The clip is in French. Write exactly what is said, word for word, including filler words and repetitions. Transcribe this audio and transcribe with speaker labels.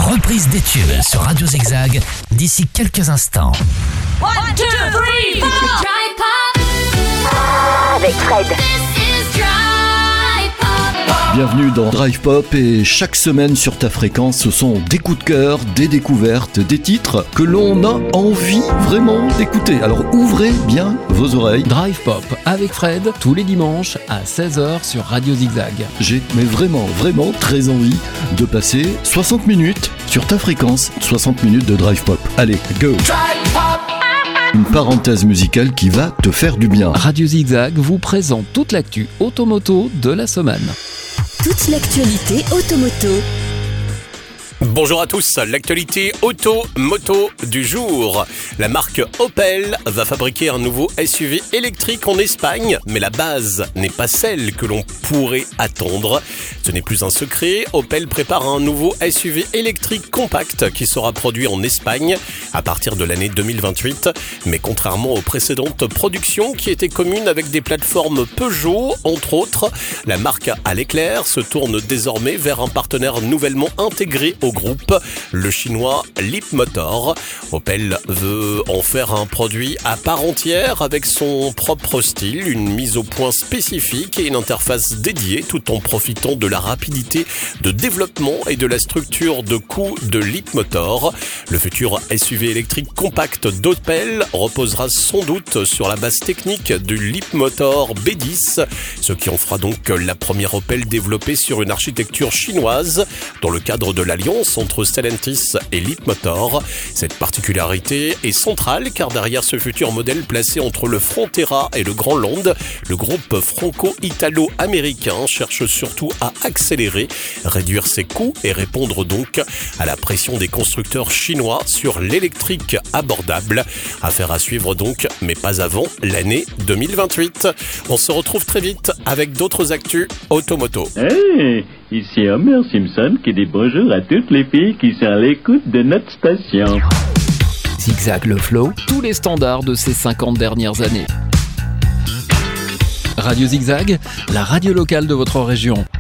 Speaker 1: reprise des tubes sur Radio Zigzag d'ici quelques instants.
Speaker 2: One, two, three, four. Dry pop.
Speaker 3: Ah, avec Fred.
Speaker 2: This is Dry Pop.
Speaker 4: Bienvenue dans Drive Pop et chaque semaine sur ta fréquence, ce sont des coups de cœur, des découvertes, des titres que l'on a envie vraiment d'écouter. Alors ouvrez bien vos oreilles.
Speaker 5: Drive Pop avec Fred tous les dimanches à seize heures sur Radio Zigzag.
Speaker 4: J'ai mais vraiment, vraiment très envie de passer soixante minutes sur ta fréquence, soixante minutes de Drive Pop. Allez, go!
Speaker 2: Dry Pop.
Speaker 4: Une parenthèse musicale qui va te faire du bien.
Speaker 5: Radio Zigzag vous présente toute l'actu automoto de la semaine.
Speaker 3: Toute l'actualité automoto.
Speaker 6: Bonjour à tous, l'actualité auto-moto du jour. La marque Opel va fabriquer un nouveau S U V électrique en Espagne, mais la base n'est pas celle que l'on pourrait attendre. Ce n'est plus un secret, Opel prépare un nouveau S U V électrique compact qui sera produit en Espagne à partir de l'année deux mille vingt-huit. Mais contrairement aux précédentes productions qui étaient communes avec des plateformes Peugeot, entre autres, la marque à l'éclair se tourne désormais vers un partenaire nouvellement intégré au groupe, le chinois Leapmotor. Opel veut en faire un produit à part entière avec son propre style, une mise au point spécifique et une interface dédiée tout en profitant de la rapidité de développement et de la structure de coût de Leapmotor. Le futur S U V électrique compact d'Opel reposera sans doute sur la base technique du Leapmotor B dix, ce qui en fera donc la première Opel développée sur une architecture chinoise dans le cadre de l'alliance entre Stellantis et Leapmotor. Cette particularité est centrale car derrière ce futur modèle placé entre le Frontera et le Grand Land, le groupe franco-italo-américain cherche surtout à accélérer, réduire ses coûts et répondre donc à la pression des constructeurs chinois sur l'électrique abordable. Affaire à suivre donc, mais pas avant l'année deux mille vingt-huit. On se retrouve très vite avec d'autres actus automoto.
Speaker 7: Hey, ici Homer Simpson qui dit bonjour à toutes les filles qui sont à l'écoute de notre station.
Speaker 5: Zigzag le flow, tous les standards de ces cinquante dernières années. Radio Zigzag, la radio locale de votre région.